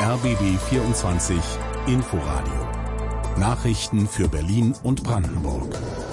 RBB 24 Inforadio. Nachrichten für Berlin und Brandenburg.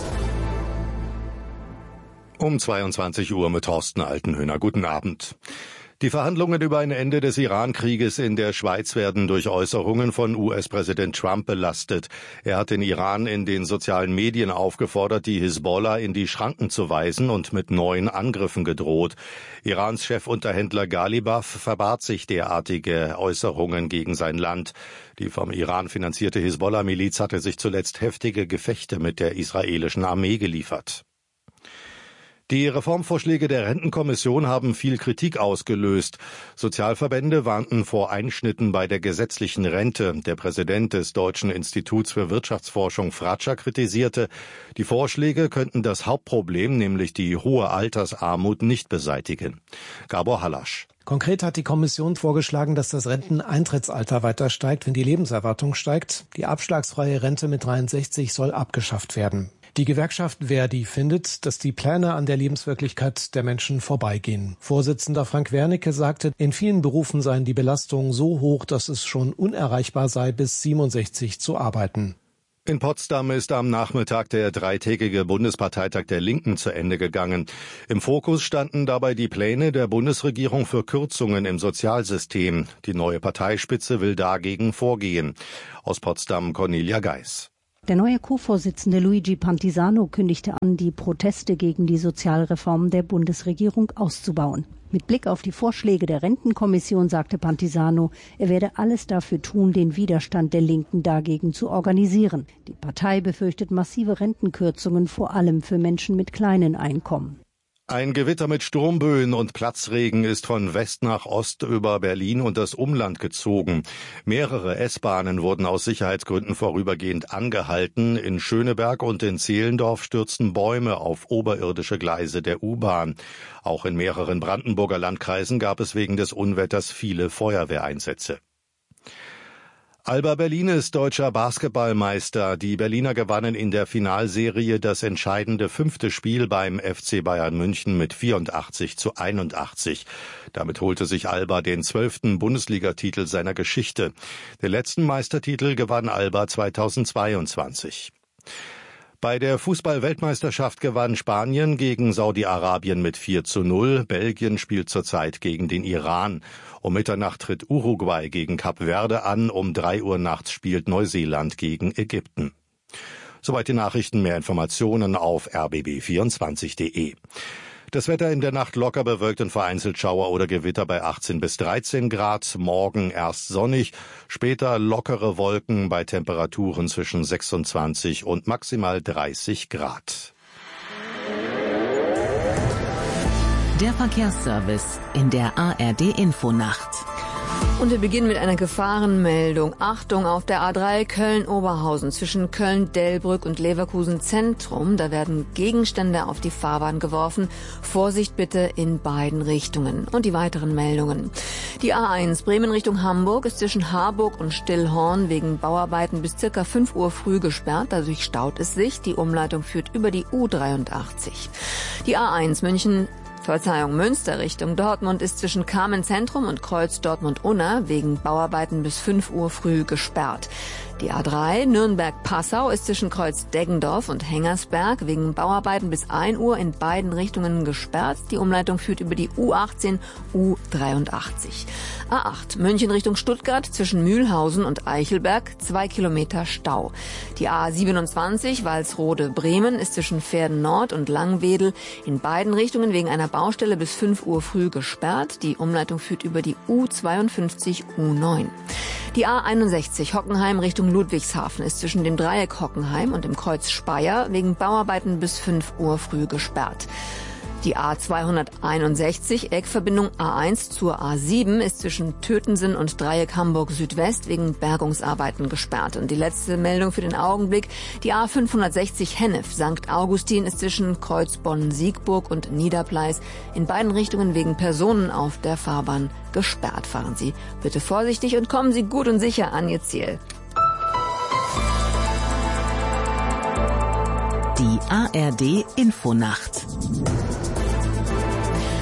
Um 22 Uhr mit Thorsten Altenhöhner. Guten Abend. Die Verhandlungen über ein Ende des Iran-Krieges in der Schweiz werden durch Äußerungen von US-Präsident Trump belastet. Er hat den Iran in den sozialen Medien aufgefordert, die Hisbollah in die Schranken zu weisen und mit neuen Angriffen gedroht. Irans Chefunterhändler Ghalibaf verbat sich derartige Äußerungen gegen sein Land. Die vom Iran finanzierte Hisbollah-Miliz hatte sich zuletzt heftige Gefechte mit der israelischen Armee geliefert. Die Reformvorschläge der Rentenkommission haben viel Kritik ausgelöst. Sozialverbände warnten vor Einschnitten bei der gesetzlichen Rente. Der Präsident des Deutschen Instituts für Wirtschaftsforschung Fratscher kritisierte, die Vorschläge könnten das Hauptproblem, nämlich die hohe Altersarmut, nicht beseitigen. Gabor Hallasch. Konkret hat die Kommission vorgeschlagen, dass das Renteneintrittsalter weiter steigt, wenn die Lebenserwartung steigt. Die abschlagsfreie Rente mit 63 soll abgeschafft werden. Die Gewerkschaft Verdi findet, dass die Pläne an der Lebenswirklichkeit der Menschen vorbeigehen. Vorsitzender Frank Wernicke sagte, in vielen Berufen seien die Belastungen so hoch, dass es schon unerreichbar sei, bis 67 zu arbeiten. In Potsdam ist am Nachmittag der dreitägige Bundesparteitag der Linken zu Ende gegangen. Im Fokus standen dabei die Pläne der Bundesregierung für Kürzungen im Sozialsystem. Die neue Parteispitze will dagegen vorgehen. Aus Potsdam Cornelia Geis. Der neue Co-Vorsitzende Luigi Pantisano kündigte an, die Proteste gegen die Sozialreformen der Bundesregierung auszubauen. Mit Blick auf die Vorschläge der Rentenkommission sagte Pantisano, er werde alles dafür tun, den Widerstand der Linken dagegen zu organisieren. Die Partei befürchtet massive Rentenkürzungen, vor allem für Menschen mit kleinen Einkommen. Ein Gewitter mit Sturmböen und Platzregen ist von West nach Ost über Berlin und das Umland gezogen. Mehrere S-Bahnen wurden aus Sicherheitsgründen vorübergehend angehalten. In Schöneberg und in Zehlendorf stürzten Bäume auf oberirdische Gleise der U-Bahn. Auch in mehreren Brandenburger Landkreisen gab es wegen des Unwetters viele Feuerwehreinsätze. Alba Berlin ist deutscher Basketballmeister. Die Berliner gewannen in der Finalserie das entscheidende 5. Spiel beim FC Bayern München mit 84-81. Damit holte sich Alba den 12. Bundesligatitel seiner Geschichte. Den letzten Meistertitel gewann Alba 2022. Bei der Fußball-Weltmeisterschaft gewann Spanien gegen Saudi-Arabien mit 4:0. Belgien spielt zurzeit gegen den Iran. Um Mitternacht tritt Uruguay gegen Kap Verde an. Um 3 Uhr nachts spielt Neuseeland gegen Ägypten. Soweit die Nachrichten. Mehr Informationen auf rbb24.de. Das Wetter in der Nacht locker bewölkt und vereinzelt Schauer oder Gewitter bei 18 bis 13 Grad. Morgen erst sonnig, später lockere Wolken bei Temperaturen zwischen 26 und maximal 30 Grad. Der Verkehrsservice in der ARD-Infonacht. Und wir beginnen mit einer Gefahrenmeldung. Achtung auf der A3 Köln-Oberhausen zwischen Köln-Delbrück und Leverkusen Zentrum. Da werden Gegenstände auf die Fahrbahn geworfen. Vorsicht bitte in beiden Richtungen. Und die weiteren Meldungen. Die A1 Bremen Richtung Hamburg ist zwischen Harburg und Stillhorn wegen Bauarbeiten bis ca. 5 Uhr früh gesperrt. Dadurch staut es sich. Die Umleitung führt über die U83. Die A1 Münster Richtung Dortmund ist zwischen Kamen Zentrum und Kreuz Dortmund-Unna wegen Bauarbeiten bis 5 Uhr früh gesperrt. Die A3 Nürnberg-Passau ist zwischen Kreuz Deggendorf und Hengersberg wegen Bauarbeiten bis 1 Uhr in beiden Richtungen gesperrt. Die Umleitung führt über die U18, U83. A8 München Richtung Stuttgart zwischen Mühlhausen und Eichelberg 2 Kilometer Stau. Die A27 Walsrode-Bremen ist zwischen Verden Nord und Langwedel in beiden Richtungen wegen einer Baustelle bis 5 Uhr früh gesperrt. Die Umleitung führt über die U52, U9. Die A61 Hockenheim Richtung Ludwigshafen ist zwischen dem Dreieck Hockenheim und dem Kreuz Speyer wegen Bauarbeiten bis 5 Uhr früh gesperrt. Die A261 Eckverbindung A1 zur A7 ist zwischen Tötensen und Dreieck Hamburg Südwest wegen Bergungsarbeiten gesperrt. Und die letzte Meldung für den Augenblick, die A560 Hennef St. Augustin ist zwischen Kreuz Bonn-Siegburg und Niederpleis in beiden Richtungen wegen Personen auf der Fahrbahn gesperrt. Fahren Sie bitte vorsichtig und kommen Sie gut und sicher an Ihr Ziel. Die ARD Infonacht.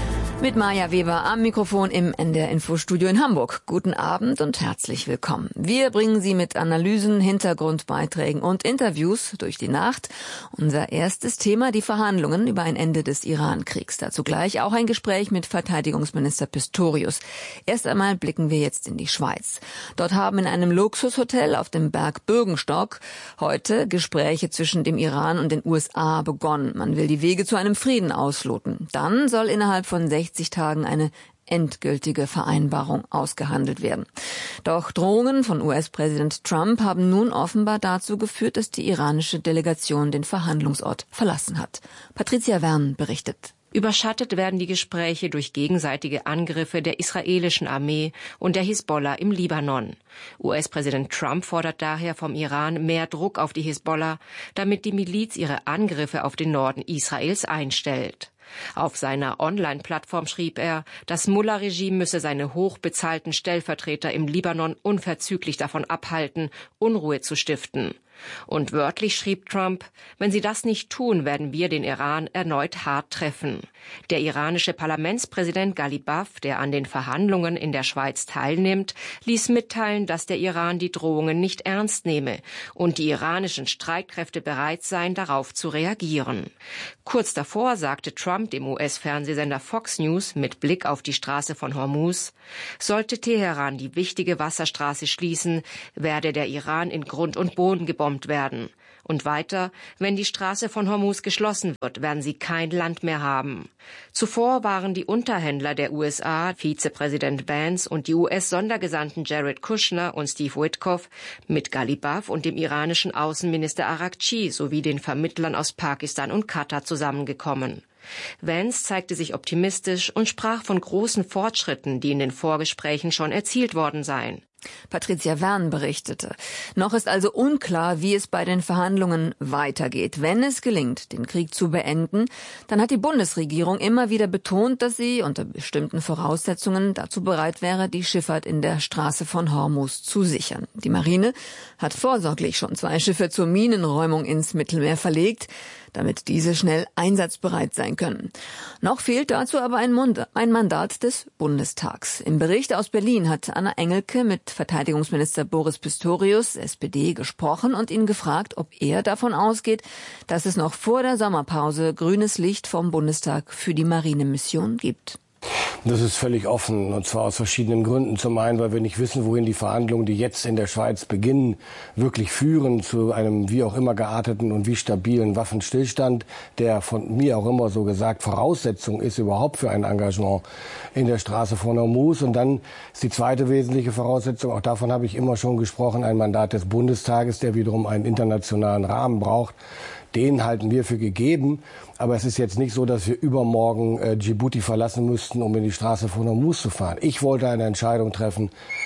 Mit Maja Weber am Mikrofon im NDR Infostudio in Hamburg. Guten Abend und herzlich willkommen. Wir bringen Sie mit Analysen, Hintergrundbeiträgen und Interviews durch die Nacht. Unser erstes Thema, die Verhandlungen über ein Ende des Iran-Kriegs. Dazu gleich auch ein Gespräch mit Verteidigungsminister Pistorius. Erst einmal blicken wir jetzt in die Schweiz. Dort haben in einem Luxushotel auf dem Berg Bürgenstock heute Gespräche zwischen dem Iran und den USA begonnen. Man will die Wege zu einem Frieden ausloten. Dann soll innerhalb von 60 Tagen eine endgültige Vereinbarung ausgehandelt werden. Doch Drohungen von US-Präsident Trump haben nun offenbar dazu geführt, dass die iranische Delegation den Verhandlungsort verlassen hat. Patricia Wern berichtet. Überschattet werden die Gespräche durch gegenseitige Angriffe der israelischen Armee und der Hisbollah im Libanon. US-Präsident Trump fordert daher vom Iran mehr Druck auf die Hisbollah, damit die Miliz ihre Angriffe auf den Norden Israels einstellt. Auf seiner Online-Plattform schrieb er, das Mullah-Regime müsse seine hochbezahlten Stellvertreter im Libanon unverzüglich davon abhalten, Unruhe zu stiften. Und wörtlich schrieb Trump, wenn sie das nicht tun, werden wir den Iran erneut hart treffen. Der iranische Parlamentspräsident Ghalibaf, der an den Verhandlungen in der Schweiz teilnimmt, ließ mitteilen, dass der Iran die Drohungen nicht ernst nehme und die iranischen Streitkräfte bereit seien, darauf zu reagieren. Kurz davor sagte Trump dem US-Fernsehsender Fox News mit Blick auf die Straße von Hormuz, sollte Teheran die wichtige Wasserstraße schließen, werde der Iran in Grund und Boden gebombt werden. Und weiter, wenn die Straße von Hormuz geschlossen wird, werden sie kein Land mehr haben. Zuvor waren die Unterhändler der USA, Vizepräsident Vance und die US-Sondergesandten Jared Kushner und Steve Witkoff mit Ghalibaf und dem iranischen Außenminister Araghchi sowie den Vermittlern aus Pakistan und Katar zusammengekommen. Vance zeigte sich optimistisch und sprach von großen Fortschritten, die in den Vorgesprächen schon erzielt worden seien. Patricia Wern berichtete. Noch ist also unklar, wie es bei den Verhandlungen weitergeht. Wenn es gelingt, den Krieg zu beenden, dann hat die Bundesregierung immer wieder betont, dass sie unter bestimmten Voraussetzungen dazu bereit wäre, die Schifffahrt in der Straße von Hormuz zu sichern. Die Marine hat vorsorglich schon 2 Schiffe zur Minenräumung ins Mittelmeer verlegt, damit diese schnell einsatzbereit sein können. Noch fehlt dazu aber ein Mandat des Bundestags. Im Bericht aus Berlin hat Anna Engelke mit Verteidigungsminister Boris Pistorius, SPD, gesprochen und ihn gefragt, ob er davon ausgeht, dass es noch vor der Sommerpause grünes Licht vom Bundestag für die Marinemission gibt. Das ist völlig offen, und zwar aus verschiedenen Gründen. Zum einen, weil wir nicht wissen, wohin die Verhandlungen, die jetzt in der Schweiz beginnen, wirklich führen zu einem wie auch immer gearteten und wie stabilen Waffenstillstand, der von mir auch immer so gesagt Voraussetzung ist überhaupt für ein Engagement in der Straße von Hormuz. Und dann ist die zweite wesentliche Voraussetzung, auch davon habe ich immer schon gesprochen, ein Mandat des Bundestages, der wiederum einen internationalen Rahmen braucht. Den halten wir für gegeben. Aber es ist jetzt nicht so, dass wir übermorgen Djibouti verlassen müssten, um in die Straße von Hormuz zu fahren. Ich wollte eine Entscheidung treffen,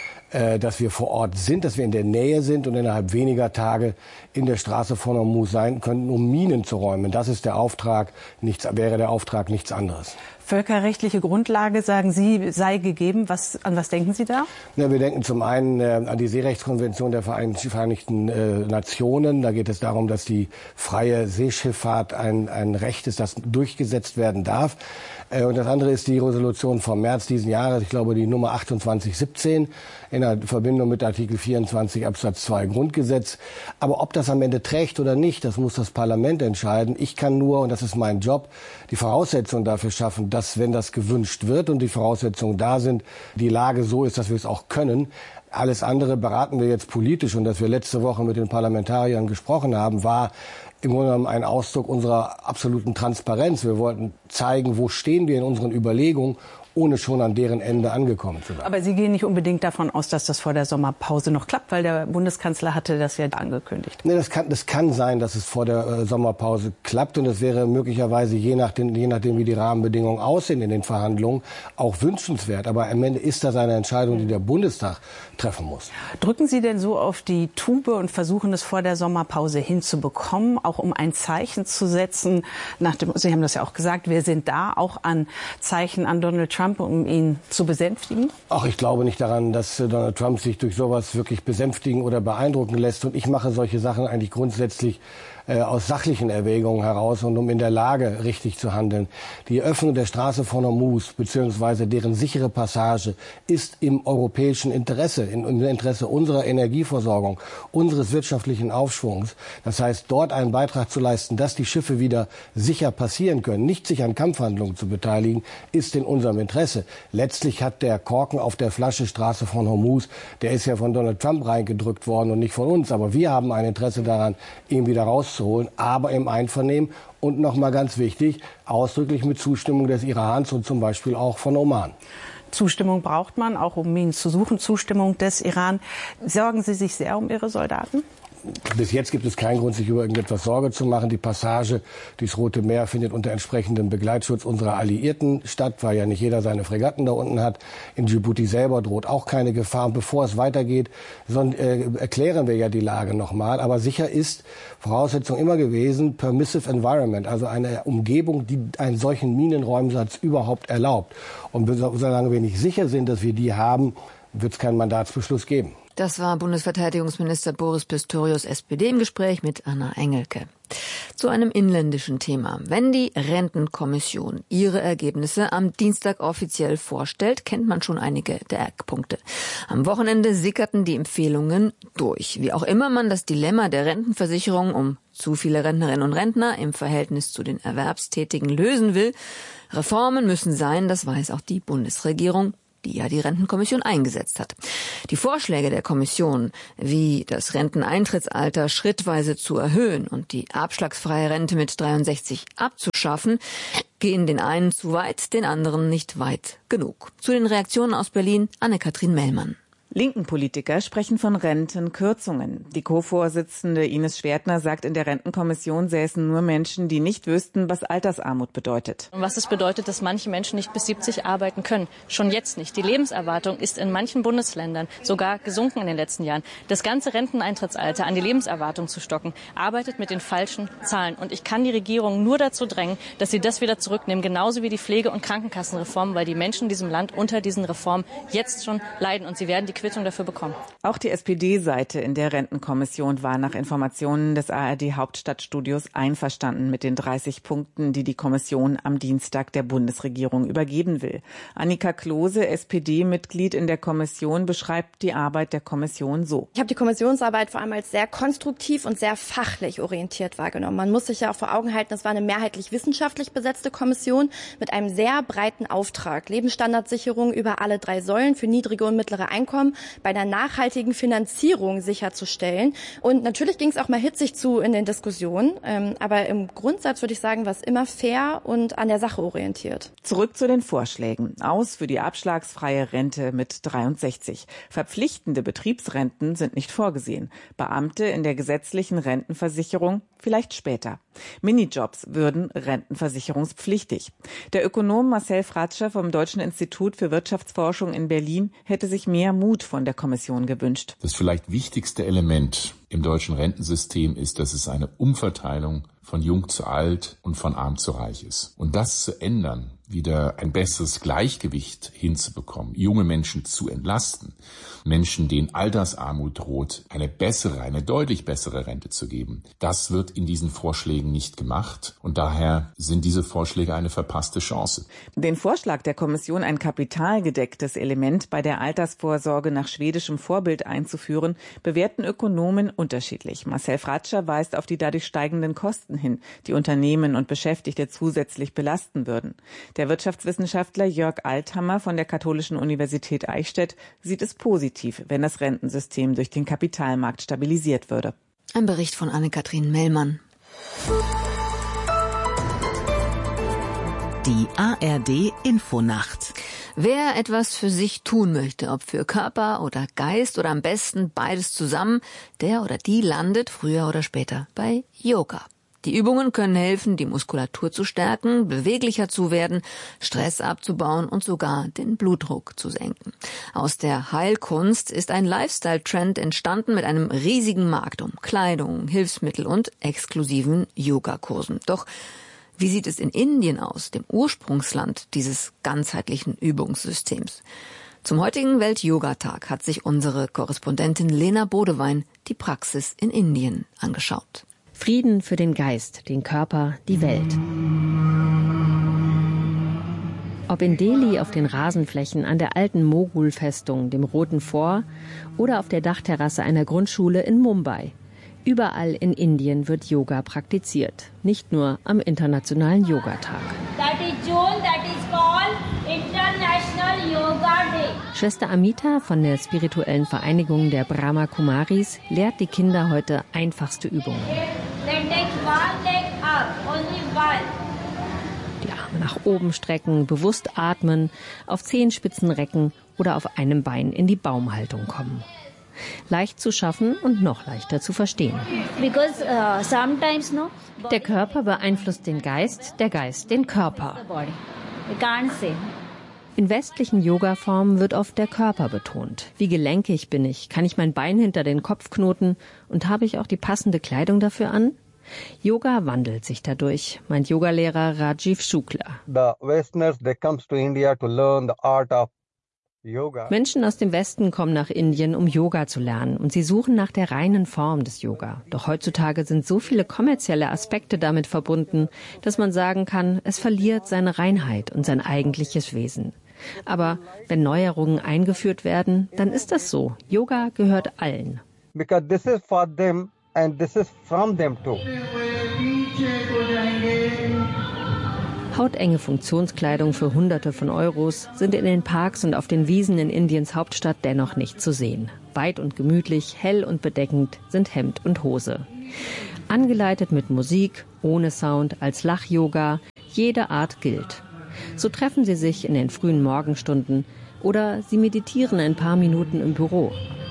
dass wir vor Ort sind, dass wir in der Nähe sind und innerhalb weniger Tage in der Straße von Hormuz sein könnten, um Minen zu räumen. Das ist der Auftrag, wäre der Auftrag nichts anderes. Völkerrechtliche Grundlage, sagen Sie, sei gegeben. An was denken Sie da? Ja, wir denken zum einen an die Seerechtskonvention der Vereinigten Nationen. Da geht es darum, dass die freie Seeschifffahrt ein Recht ist, das durchgesetzt werden darf. Und das andere ist die Resolution vom März diesen Jahres, ich glaube die Nummer 2817, in der Verbindung mit Artikel 24 Absatz 2 Grundgesetz. Aber ob das am Ende trägt oder nicht, das muss das Parlament entscheiden. Ich kann nur, und das ist mein Job, die Voraussetzungen dafür schaffen, dass, wenn das gewünscht wird und die Voraussetzungen da sind, die Lage so ist, dass wir es auch können. Alles andere beraten wir jetzt politisch, und dass wir letzte Woche mit den Parlamentariern gesprochen haben, war im Grunde genommen ein Ausdruck unserer absoluten Transparenz. Wir wollten zeigen, wo stehen wir in unseren Überlegungen, ohne schon an deren Ende angekommen zu sein. Aber Sie gehen nicht unbedingt davon aus, dass das vor der Sommerpause noch klappt, weil der Bundeskanzler hatte das ja angekündigt. Nee, das kann sein, dass es vor der Sommerpause klappt, und es wäre möglicherweise, je nachdem, wie die Rahmenbedingungen aussehen in den Verhandlungen, auch wünschenswert. Aber am Ende ist das eine Entscheidung, die der Bundestag treffen muss. Drücken Sie denn so auf die Tube und versuchen es vor der Sommerpause hinzubekommen, auch um ein Zeichen zu setzen? Sie haben das ja auch gesagt, wir sind da, auch an Zeichen an Donald Trump, um ihn zu besänftigen? Ach, ich glaube nicht daran, dass Donald Trump sich durch sowas wirklich besänftigen oder beeindrucken lässt. Und ich mache solche Sachen eigentlich grundsätzlich aus sachlichen Erwägungen heraus und um in der Lage richtig zu handeln. Die Öffnung der Straße von Hormuz bzw. deren sichere Passage ist im europäischen Interesse, im Interesse unserer Energieversorgung, unseres wirtschaftlichen Aufschwungs. Das heißt, dort einen Beitrag zu leisten, dass die Schiffe wieder sicher passieren können, nicht sich an Kampfhandlungen zu beteiligen, ist in unserem Interesse. Letztlich hat der Korken auf der Flasche Straße von Hormuz, der ist ja von Donald Trump reingedrückt worden und nicht von uns. Aber wir haben ein Interesse daran, ihn wieder rauszuholen, aber im Einvernehmen und nochmal ganz wichtig, ausdrücklich mit Zustimmung des Irans und zum Beispiel auch von Oman. Zustimmung braucht man, auch um Minen zu suchen, Zustimmung des Iran. Sorgen Sie sich sehr um Ihre Soldaten? Bis jetzt gibt es keinen Grund, sich über irgendetwas Sorge zu machen. Die Passage durchs Rote Meer findet unter entsprechendem Begleitschutz unserer Alliierten statt, weil ja nicht jeder seine Fregatten da unten hat. In Djibouti selber droht auch keine Gefahr. Und bevor es weitergeht, erklären wir ja die Lage nochmal. Aber sicher ist Voraussetzung immer gewesen, permissive environment, also eine Umgebung, die einen solchen Minenräumsatz überhaupt erlaubt. Und solange wir nicht sicher sind, dass wir die haben, wird es keinen Mandatsbeschluss geben. Das war Bundesverteidigungsminister Boris Pistorius, SPD, im Gespräch mit Anna Engelke. Zu einem inländischen Thema. Wenn die Rentenkommission ihre Ergebnisse am Dienstag offiziell vorstellt, kennt man schon einige der Eckpunkte. Am Wochenende sickerten die Empfehlungen durch. Wie auch immer man das Dilemma der Rentenversicherung um zu viele Rentnerinnen und Rentner im Verhältnis zu den Erwerbstätigen lösen will, Reformen müssen sein, das weiß auch die Bundesregierung, die ja die Rentenkommission eingesetzt hat. Die Vorschläge der Kommission, wie das Renteneintrittsalter schrittweise zu erhöhen und die abschlagsfreie Rente mit 63 abzuschaffen, gehen den einen zu weit, den anderen nicht weit genug. Zu den Reaktionen aus Berlin, Anne-Kathrin Mellmann. Linken Politiker sprechen von Rentenkürzungen. Die Co-Vorsitzende Ines Schwertner sagt, in der Rentenkommission säßen nur Menschen, die nicht wüssten, was Altersarmut bedeutet. Und was es bedeutet, dass manche Menschen nicht bis 70 arbeiten können. Schon jetzt nicht. Die Lebenserwartung ist in manchen Bundesländern sogar gesunken in den letzten Jahren. Das ganze Renteneintrittsalter an die Lebenserwartung zu stocken, arbeitet mit den falschen Zahlen. Und ich kann die Regierung nur dazu drängen, dass sie das wieder zurücknehmen, genauso wie die Pflege- und Krankenkassenreform, weil die Menschen in diesem Land unter diesen Reformen jetzt schon leiden und sie werden die Quittung dafür bekommen. Auch die SPD-Seite in der Rentenkommission war nach Informationen des ARD-Hauptstadtstudios einverstanden mit den 30 Punkten, die die Kommission am Dienstag der Bundesregierung übergeben will. Annika Klose, SPD-Mitglied in der Kommission, beschreibt die Arbeit der Kommission so. Ich habe die Kommissionsarbeit vor allem als sehr konstruktiv und sehr fachlich orientiert wahrgenommen. Man muss sich ja auch vor Augen halten, es war eine mehrheitlich wissenschaftlich besetzte Kommission mit einem sehr breiten Auftrag. Lebensstandardsicherung über alle 3 Säulen für niedrige und mittlere Einkommen, bei einer nachhaltigen Finanzierung sicherzustellen. Und natürlich ging es auch mal hitzig zu in den Diskussionen. Aber im Grundsatz würde ich sagen, war es immer fair und an der Sache orientiert. Zurück zu den Vorschlägen. Aus für die abschlagsfreie Rente mit 63. Verpflichtende Betriebsrenten sind nicht vorgesehen. Beamte in der gesetzlichen Rentenversicherung vielleicht später. Minijobs würden rentenversicherungspflichtig. Der Ökonom Marcel Fratscher vom Deutschen Institut für Wirtschaftsforschung in Berlin hätte sich mehr Mut von der Kommission gewünscht. Das vielleicht wichtigste Element im deutschen Rentensystem ist, dass es eine Umverteilung von jung zu alt und von arm zu reich ist. Und das zu ändern, wieder ein besseres Gleichgewicht hinzubekommen, junge Menschen zu entlasten, Menschen, denen Altersarmut droht, eine deutlich bessere Rente zu geben, das wird in diesen Vorschlägen nicht gemacht. Und daher sind diese Vorschläge eine verpasste Chance. Den Vorschlag der Kommission, ein kapitalgedecktes Element bei der Altersvorsorge nach schwedischem Vorbild einzuführen, bewerten Ökonomen unterschiedlich. Marcel Fratscher weist auf die dadurch steigenden Kosten hin, die Unternehmen und Beschäftigte zusätzlich belasten würden. Der Wirtschaftswissenschaftler Jörg Althammer von der Katholischen Universität Eichstätt sieht es positiv, wenn das Rentensystem durch den Kapitalmarkt stabilisiert würde. Ein Bericht von Anne-Kathrin Mellmann. Die ARD Infonacht. Wer etwas für sich tun möchte, ob für Körper oder Geist oder am besten beides zusammen, der oder die landet früher oder später bei Yoga. Die Übungen können helfen, die Muskulatur zu stärken, beweglicher zu werden, Stress abzubauen und sogar den Blutdruck zu senken. Aus der Heilkunst ist ein Lifestyle-Trend entstanden mit einem riesigen Markt um Kleidung, Hilfsmittel und exklusiven Yogakursen. Doch wie sieht es in Indien aus, dem Ursprungsland dieses ganzheitlichen Übungssystems? Zum heutigen Welt-Yoga-Tag hat sich unsere Korrespondentin Lena Bodewein die Praxis in Indien angeschaut. Frieden für den Geist, den Körper, die Welt. Ob in Delhi auf den Rasenflächen an der alten Moghul-Festung, dem Roten Fort, oder auf der Dachterrasse einer Grundschule in Mumbai. Überall in Indien wird Yoga praktiziert, nicht nur am Internationalen Yogatag. Schwester Amita von der spirituellen Vereinigung der Brahma Kumaris lehrt die Kinder heute einfachste Übungen. Die Arme nach oben strecken, bewusst atmen, auf Zehenspitzen recken oder auf einem Bein in die Baumhaltung kommen. Leicht zu schaffen und noch leichter zu verstehen. Der Körper beeinflusst den Geist, der Geist den Körper. In westlichen Yoga-Formen wird oft der Körper betont. Wie gelenkig bin ich? Kann ich mein Bein hinter den Kopf knoten? Und habe ich auch die passende Kleidung dafür an? Yoga wandelt sich dadurch, meint Yogalehrer Rajiv Shukla. Menschen aus dem Westen kommen nach Indien, um Yoga zu lernen, und sie suchen nach der reinen Form des Yoga. Doch heutzutage sind so viele kommerzielle Aspekte damit verbunden, dass man sagen kann, es verliert seine Reinheit und sein eigentliches Wesen. Aber wenn Neuerungen eingeführt werden, dann ist das so. Yoga gehört allen. Because this is for them and this is from them too. Hautenge Funktionskleidung für Hunderte von Euros sind in den Parks und auf den Wiesen in Indiens Hauptstadt dennoch nicht zu sehen. Weit und gemütlich, hell und bedeckend sind Hemd und Hose. Angeleitet mit Musik, ohne Sound, als Lach-Yoga, jede Art gilt. So treffen sie sich in den frühen Morgenstunden oder sie meditieren ein paar Minuten im Büro.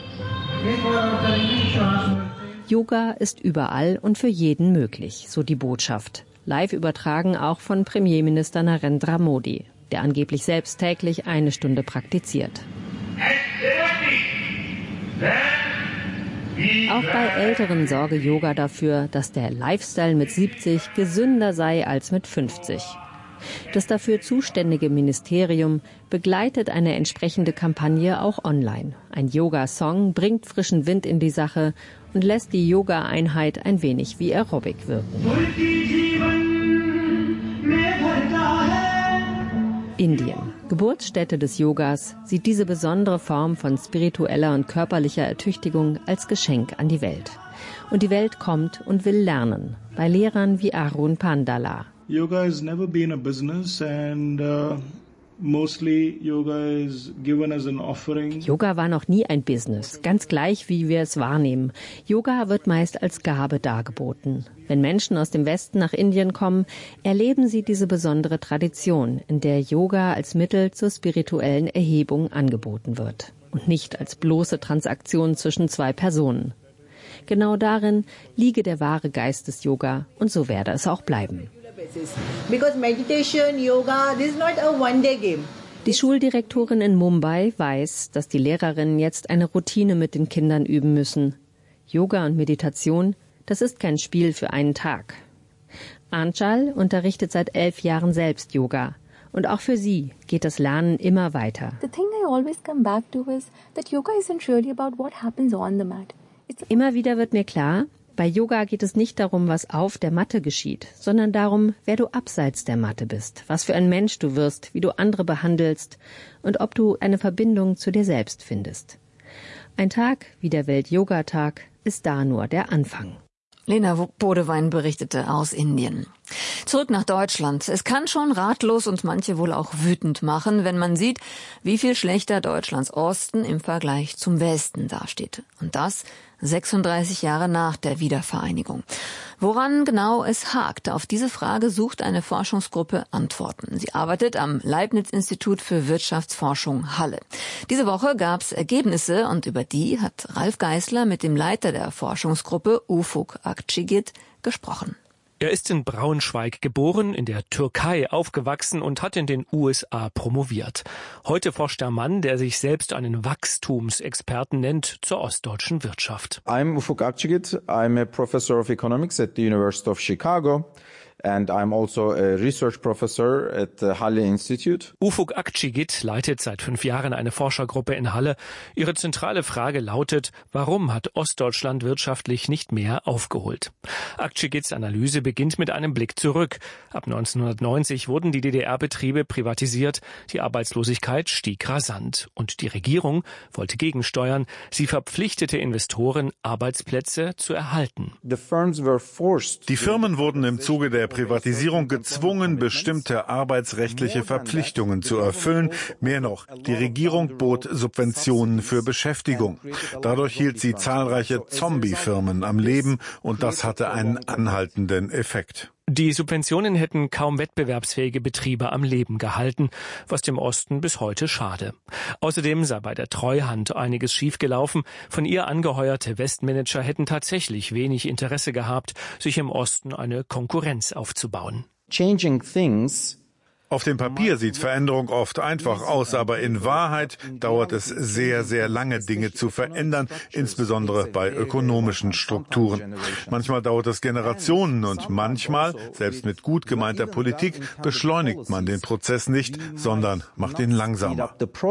Yoga ist überall und für jeden möglich, so die Botschaft. Live übertragen auch von Premierminister Narendra Modi, der angeblich selbst täglich 1 Stunde praktiziert. Auch bei Älteren sorge Yoga dafür, dass der Lifestyle mit 70 gesünder sei als mit 50. Das dafür zuständige Ministerium begleitet eine entsprechende Kampagne auch online. Ein Yoga-Song bringt frischen Wind in die Sache und lässt die Yoga-Einheit ein wenig wie Aerobic wirken. Indien, Geburtsstätte des Yogas, sieht diese besondere Form von spiritueller und körperlicher Ertüchtigung als Geschenk an die Welt. Und die Welt kommt und will lernen, bei Lehrern wie Arun Pandala. Yoga has never been a business and mostly yoga is given as an offering. Yoga war noch nie ein Business, ganz gleich wie wir es wahrnehmen. Yoga wird meist als Gabe dargeboten. Wenn Menschen aus dem Westen nach Indien kommen, erleben sie diese besondere Tradition, in der Yoga als Mittel zur spirituellen Erhebung angeboten wird und nicht als bloße Transaktion zwischen 2 Personen. Genau darin liege der wahre Geist des Yoga und so werde es auch bleiben. Because meditation, yoga, this is not a one-day game. Die Schuldirektorin in Mumbai weiß, dass die Lehrerinnen jetzt eine Routine mit den Kindern üben müssen. Yoga und Meditation, das ist kein Spiel für einen Tag. Anchal unterrichtet seit 11 Jahren selbst Yoga. Und auch für sie geht das Lernen immer weiter. The thing I always come back to is that yoga isn't really about what happens on the mat. Immer wieder wird mir klar, bei Yoga geht es nicht darum, was auf der Matte geschieht, sondern darum, wer du abseits der Matte bist, was für ein Mensch du wirst, wie du andere behandelst und ob du eine Verbindung zu dir selbst findest. Ein Tag wie der Welt-Yoga-Tag ist da nur der Anfang. Lena Bodewein berichtete aus Indien. Zurück nach Deutschland. Es kann schon ratlos und manche wohl auch wütend machen, wenn man sieht, wie viel schlechter Deutschlands Osten im Vergleich zum Westen dasteht. Und das 36 Jahre nach der Wiedervereinigung. Woran genau es hakt, auf diese Frage sucht eine Forschungsgruppe Antworten. Sie arbeitet am Leibniz-Institut für Wirtschaftsforschung Halle. Diese Woche gab es Ergebnisse und über die hat Ralf Geißler mit dem Leiter der Forschungsgruppe Ufuk Akçigit gesprochen. Er ist in Braunschweig geboren, in der Türkei aufgewachsen und hat in den USA promoviert. Heute forscht der Mann, der sich selbst einen Wachstumsexperten nennt, zur ostdeutschen Wirtschaft. I'm Ufuk Akçigit. I'm a professor of economics at the University of Chicago. And I'm also a research professor at the Halle Institute. Ufuk Akçigit leitet seit 5 Jahren eine Forschergruppe in Halle. Ihre zentrale Frage lautet, warum hat Ostdeutschland wirtschaftlich nicht mehr aufgeholt? Akçigits Analyse beginnt mit einem Blick zurück. Ab 1990 wurden die DDR-Betriebe privatisiert, die Arbeitslosigkeit stieg rasant und die Regierung wollte gegensteuern. Sie verpflichtete Investoren, Arbeitsplätze zu erhalten. Die Firmen wurden im Zuge der Privatisierung gezwungen, bestimmte arbeitsrechtliche Verpflichtungen zu erfüllen. Mehr noch, die Regierung bot Subventionen für Beschäftigung. Dadurch hielt sie zahlreiche Zombie-Firmen am Leben und das hatte einen anhaltenden Effekt. Die Subventionen hätten kaum wettbewerbsfähige Betriebe am Leben gehalten, was dem Osten bis heute schade. Außerdem sei bei der Treuhand einiges schiefgelaufen. Von ihr angeheuerte Westmanager hätten tatsächlich wenig Interesse gehabt, sich im Osten eine Konkurrenz aufzubauen. Auf dem Papier sieht Veränderung oft einfach aus, aber in Wahrheit dauert es sehr, sehr lange, Dinge zu verändern, insbesondere bei ökonomischen Strukturen. Manchmal dauert es Generationen und manchmal, selbst mit gut gemeinter Politik, beschleunigt man den Prozess nicht, sondern macht ihn langsamer.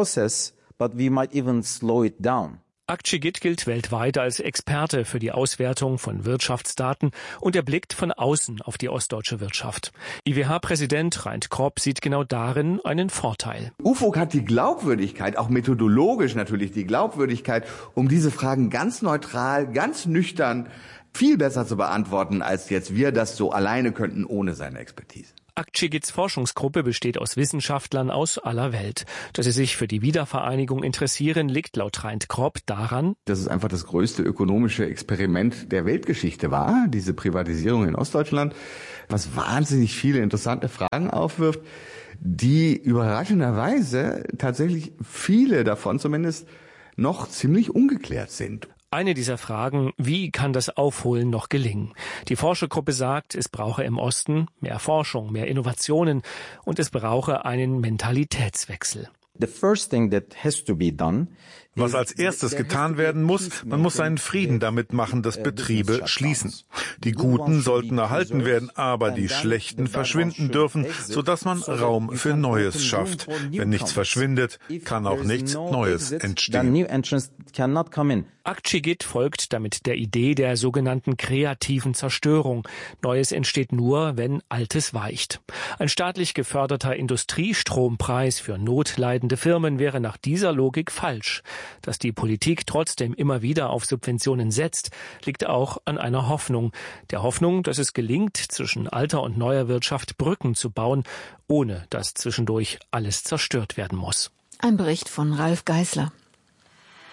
Akçigit gilt weltweit als Experte für die Auswertung von Wirtschaftsdaten und er blickt von außen auf die ostdeutsche Wirtschaft. IWH-Präsident Reint Kropp sieht genau darin einen Vorteil. Ufuk hat die Glaubwürdigkeit, auch methodologisch natürlich die Glaubwürdigkeit, um diese Fragen ganz neutral, ganz nüchtern, viel besser zu beantworten, als jetzt wir das so alleine könnten ohne seine Expertise. Akçigits Forschungsgruppe besteht aus Wissenschaftlern aus aller Welt. Dass sie sich für die Wiedervereinigung interessieren, liegt laut Reint Kropp daran, dass es einfach das größte ökonomische Experiment der Weltgeschichte war, diese Privatisierung in Ostdeutschland, was wahnsinnig viele interessante Fragen aufwirft, die überraschenderweise tatsächlich viele davon zumindest noch ziemlich ungeklärt sind. Eine dieser Fragen, wie kann das Aufholen noch gelingen? Die Forschergruppe sagt, es brauche im Osten mehr Forschung, mehr Innovationen und es brauche einen Mentalitätswechsel. Was als erstes getan werden muss, man muss einen Frieden damit machen, dass Betriebe schließen. Die Guten sollten erhalten werden, aber die Schlechten verschwinden dürfen, sodass man Raum für Neues schafft. Wenn nichts verschwindet, kann auch nichts Neues entstehen. Akçigit folgt damit der Idee der sogenannten kreativen Zerstörung. Neues entsteht nur, wenn Altes weicht. Ein staatlich geförderter Industriestrompreis für notleidende Firmen wäre nach dieser Logik falsch. Dass die Politik trotzdem immer wieder auf Subventionen setzt, liegt auch an einer Hoffnung. Der Hoffnung, dass es gelingt, zwischen alter und neuer Wirtschaft Brücken zu bauen, ohne dass zwischendurch alles zerstört werden muss. Ein Bericht von Ralf Geißler.